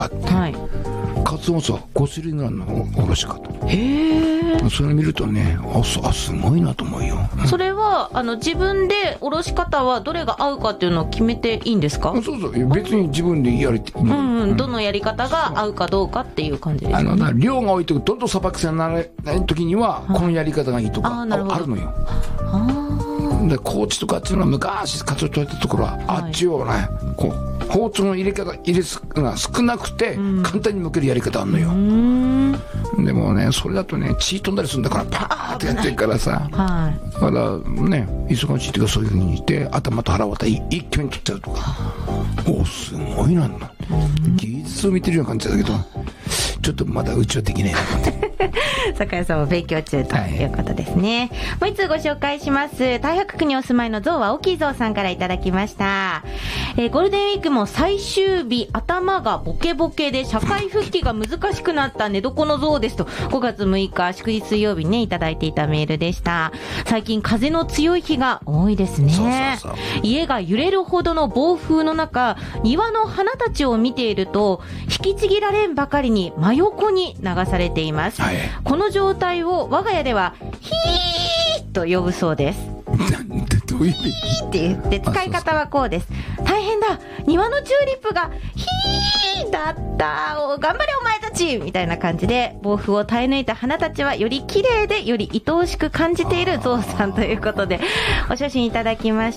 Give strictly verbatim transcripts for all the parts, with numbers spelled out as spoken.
あって、はい、カツオもさご種類ぐらいのおろし方。 へえ。 それ見るとね、あ す, あすごいなと思うよ、 うん、それはあの自分でおろし方はどれが合うかっていうのを決めていいんですか？ そうそう、別に自分でやりていい、 うんうん、どのやり方が合うかどうかっていう感じですね。 あのだ量が多いとどんどんさばくさにならない時にはこのやり方がいいとか、はい、あ, あ, あるのよ。あで高知とかっていうのは昔カツオ取れたところは、はい、あっちをねこう包丁の入れ方入れすが少なくて、うん、簡単に剥けるやり方あるのよ。うん、でもねそれだとね血飛んだりするんだからパーってやってるからさ、はい、だからね忙しいというかそういうふうにして頭と腹渡り一挙に取っちゃうとか、おすごいなんだ、うん、技術を見てるような感じだけどちょっとまだうちはできないなって酒井さんも勉強中ということですね、はい、もう一つご紹介します。太白区にお住まいのゾウは大きいゾウさんからいただきました、えー、ゴールデンウィークも最終日頭がボケボケで社会復帰が難しくなった寝床のゾウですとごがつむいか祝日水曜日にねいただいていたメールでした。最近風の強い日が多いですね。そうそうそう、家が揺れるほどの暴風の中庭の花たちを見ていると引きちぎられんばかりに真横に流されています、はい、この状態を我が家ではヒーと呼ぶそうです。 どういう意味？ ヒーって言って使い方はこうです。大変だ、庭のチューリップがヒーだったお頑張れお前たちみたいな感じで暴風を耐え抜いた花たちはより綺麗でより愛おしく感じているゾウさんということでお写真いただきました。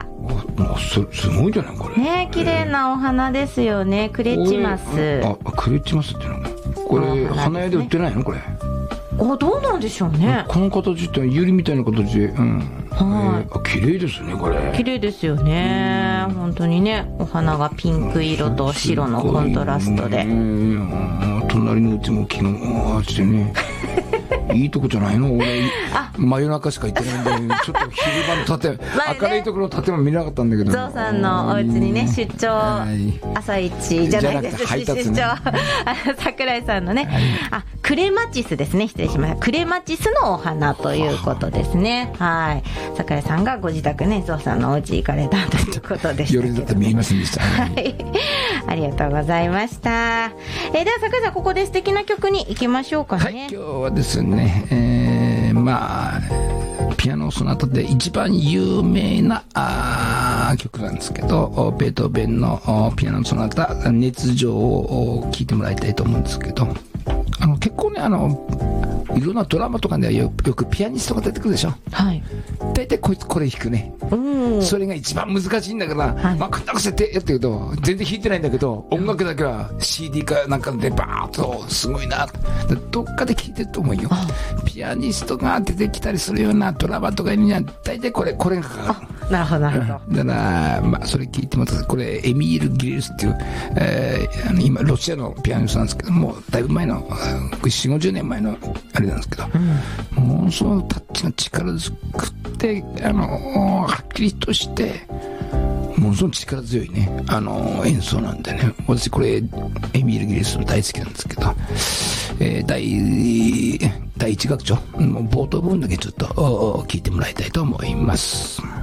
す, すごいじゃないこれね、綺麗なお花ですよね。クレチマス。 あ、クレチマスっていうのこれ、ね、花屋で売ってないのこれ？ あ、どうなんでしょうね。 この形ってユリみたいな形で、うん、はい、えー、綺麗ですねこれ。 綺麗ですよね、うん、本当にね。お花がピンク色と白のコントラストで、 ね、隣のうちも木のあってねいいとこじゃないの？俺真夜中しか行ってないんでちょっと昼間の建物、ね、明るいところの建物見なかったんだけど、 ゾウさんのお家にね出張、はい、朝一じゃないです、ね、出張桜井さんのね、はい、あクレマチスですね、失礼しました。クレマチスのお花ということですね。はい、桜井さんがご自宅ねゾウさんのお家行かれたということでしたけど、 夜だと見えませんでした、 はい、ありがとうございました、えー、では桜井さんここで素敵な曲に行きましょうかね。 はい、今日はですね、えー、まあピアノソナタで一番有名なあ曲なんですけど、ベートーベンのピアノソナタ熱情を聴いてもらいたいと思うんですけど、あの結構ねあのいろんなドラマとかでは よ, よくピアニストが出てくるでしょ。はい。大体こいつこれ弾くね。うん。それが一番難しいんだから、はい、まあくったくせてやってると全然弾いてないんだけど、音楽だけは シーディー かなんかでバーッとすごいな。どっかで聴いてると思うよ。ピアニストが出てきたりするようなドラマとかには大体これこれがかかる。 なるほどなるほど。 だからまあそれ聞いてもらったこれエミール・ギレルスっていう、えー、あの今ロシアのピアニストなんですけども、だいぶ前のよんじゅうごじゅうねんまえのあれなんですけど、うん、ものすごいタッチの力で作ってあのはっきりとしてものすごい力強いねあの演奏なんでね、私これエミール・ギレルスの大好きなんですけど、えー、第第一楽章の冒頭部分だけちょっと聞いてもらいたいと思います。